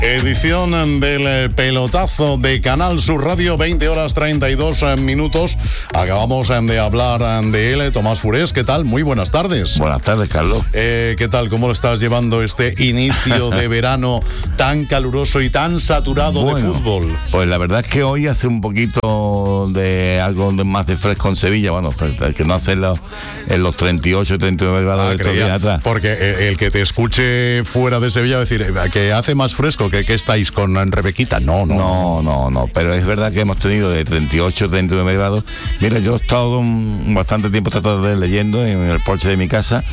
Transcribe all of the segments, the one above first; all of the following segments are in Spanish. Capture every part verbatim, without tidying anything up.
Edición del pelotazo de Canal Sur Radio, veinte horas treinta y dos minutos. Acabamos de hablar de él, Tomás Furés. ¿Qué tal? Muy buenas tardes. Buenas tardes, Carlos. Eh, ¿Qué tal? ¿Cómo lo estás llevando este inicio de verano tan caluroso y tan saturado bueno, de fútbol? Pues la verdad es que hoy hace un poquito de algo de más de fresco en Sevilla. Bueno, que no hace los, en los treinta y ocho, treinta y nueve grados ah, de estos días atrás. Porque el que te escuche fuera de Sevilla va a decir que hace más fresco. ¿Que, que estáis con Rebequita? No, no. No, no, no. Pero es verdad que hemos tenido de treinta y ocho, treinta y nueve grados. Mira, yo he estado un, bastante tiempo tratando de leyendo en el porche de mi casa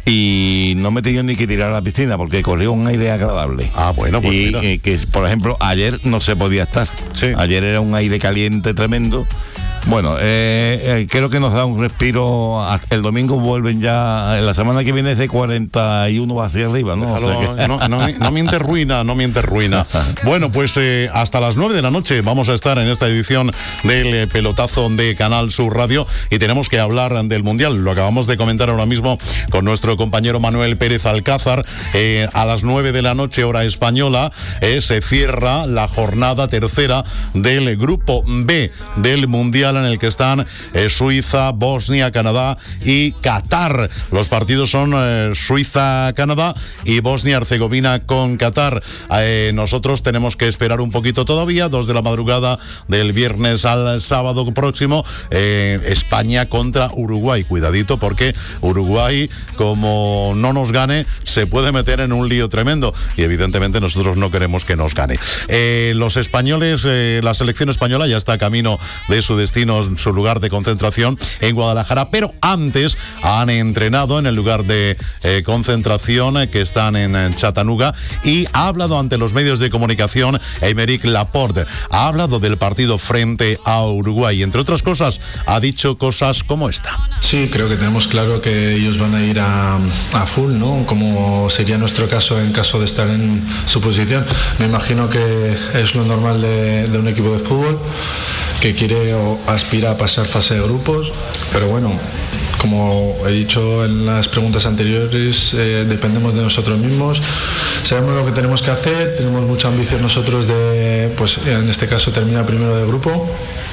y no me he tenido ni que tirar a la piscina porque corrió un aire agradable. Ah, bueno, pues y, mira. y que, por ejemplo, ayer no se podía estar. Sí. Ayer era un aire caliente tremendo. Bueno, eh, eh, creo que nos da un respiro. El domingo vuelven ya, la semana que viene es de cuarenta y uno hacia arriba, ¿no? Déjalo, o sea que... no, no, no mientes ruina, no mientes ruina. Bueno, pues eh, hasta las nueve de la noche vamos a estar en esta edición del eh, pelotazo de Canal Sur Radio y tenemos que hablar del Mundial. Lo acabamos de comentar ahora mismo con nuestro compañero Manuel Pérez Alcázar. Eh, a las nueve de la noche, hora española, eh, se cierra la jornada tercera del Grupo B del Mundial, en el que están eh, Suiza, Bosnia, Canadá y Qatar. Los partidos son eh, Suiza, Canadá y Bosnia-Herzegovina con Qatar. Eh, nosotros tenemos que esperar un poquito todavía, dos de la madrugada del viernes al sábado próximo, eh, España contra Uruguay. Cuidadito porque Uruguay, como no nos gane, se puede meter en un lío tremendo y evidentemente nosotros no queremos que nos gane. Eh, los españoles, eh, la selección española ya está camino de su destino, su lugar de concentración en Guadalajara, pero antes han entrenado en el lugar de eh, concentración eh, que están en, en Chattanooga, y ha hablado ante los medios de comunicación Aymeric Laporte. Ha hablado del partido frente a Uruguay, entre otras cosas ha dicho cosas como esta. Sí, creo que tenemos claro que ellos van a ir a, a full, ¿no? Como sería nuestro caso en caso de estar en su posición. Me imagino que es lo normal de, de un equipo de fútbol que quiere o aspira a pasar fase de grupos, pero bueno, como he dicho en las preguntas anteriores, eh, dependemos de nosotros mismos, sabemos lo que tenemos que hacer, tenemos mucha ambición nosotros de, pues en este caso, terminar primero de grupo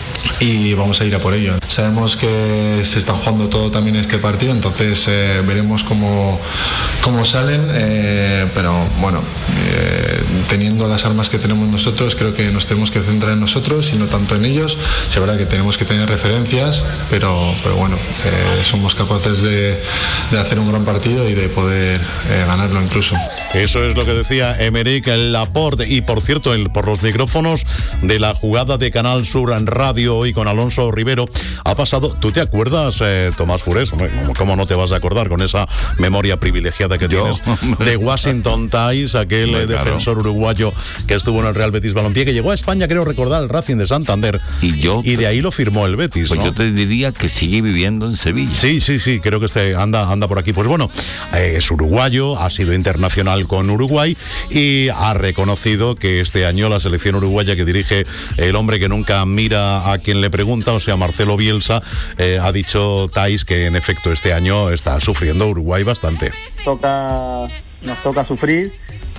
y vamos a ir a por ello. Sabemos que se está jugando todo también este partido, entonces eh, veremos cómo, cómo salen, eh, pero bueno, eh, teniendo las armas que tenemos nosotros, creo que nos tenemos que centrar en nosotros y no tanto en ellos. Es verdad que tenemos que tener referencias, pero, pero bueno, eh, somos capaces de, de hacer un gran partido y de poder eh, ganarlo incluso. Eso es lo que decía Aymeric Laporte. Y por cierto, el, por los micrófonos de la jugada de Canal Sur en Radio hoy con Alonso Rivero, ha pasado, ¿tú te acuerdas, eh, Tomás Furés? ¿Cómo, ¿Cómo no te vas a acordar con esa memoria privilegiada que tienes? De Washington Tice, aquel eh, defensor uruguayo que estuvo en el Real Betis Balompié, que llegó a España, creo recordar, el Racing de Santander. Y yo y de ahí lo firmó el Betis, Pues ¿no? yo te diría que sigue viviendo en Sevilla. Sí, sí, sí, creo que se anda, anda por aquí. Pues bueno, eh, es uruguayo, ha sido internacional con Uruguay y ha reconocido que este año la selección uruguaya que dirige el hombre que nunca mira a quien le pregunta, o sea, Marcelo Bielsa, eh, ha dicho Tais que en efecto este año está sufriendo Uruguay bastante. Toca, nos toca sufrir,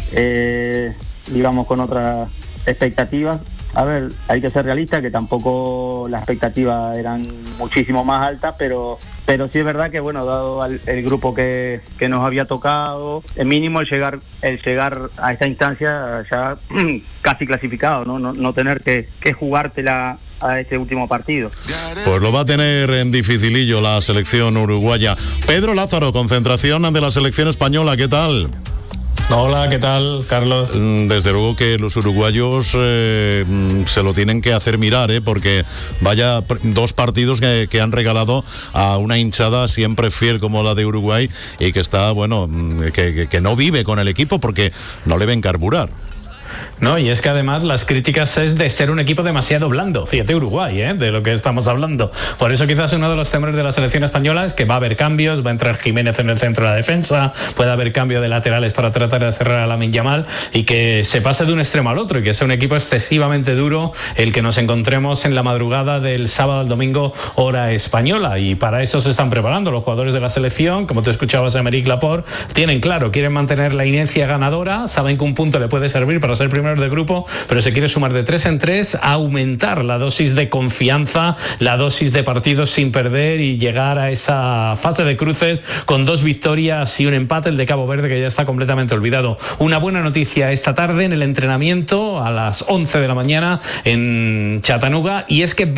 eh, digamos con otras expectativas. A ver, hay que ser realista, que tampoco las expectativas eran muchísimo más altas, pero pero sí es verdad que, bueno, dado al, el grupo que, que nos había tocado, el mínimo el llegar el llegar a esta instancia ya casi clasificado, no no, no tener que, que jugártela a este último partido. Pues lo va a tener en dificilillo la selección uruguaya. Pedro Lázaro, concentración de la selección española, ¿qué tal? Hola, ¿qué tal, Carlos? Desde luego que los uruguayos eh, se lo tienen que hacer mirar, ¿eh? Porque vaya dos partidos que, que han regalado a una hinchada siempre fiel como la de Uruguay y que está, bueno, que, que, que no vive con el equipo porque no le ven carburar. No, y es que además las críticas es de ser un equipo demasiado blando. Fíjate, Uruguay, ¿eh? De lo que estamos hablando. Por eso quizás uno de los temores de la selección española es que va a haber cambios, va a entrar Jiménez en el centro de la defensa, puede haber cambio de laterales para tratar de cerrar a Lamine Yamal y que se pase de un extremo al otro y que sea un equipo excesivamente duro el que nos encontremos en la madrugada del sábado al domingo hora española, y para eso se están preparando los jugadores de la selección. Como tú escuchabas a Aymeric Laporte, tienen claro, quieren mantener la inercia ganadora, saben que un punto le puede servir para ser primero primeros de grupo, pero se quiere sumar de tres en tres, aumentar la dosis de confianza, la dosis de partidos sin perder y llegar a esa fase de cruces con dos victorias y un empate, el de Cabo Verde, que ya está completamente olvidado. Una buena noticia esta tarde en el entrenamiento a las once de la mañana en Chattanooga, y es que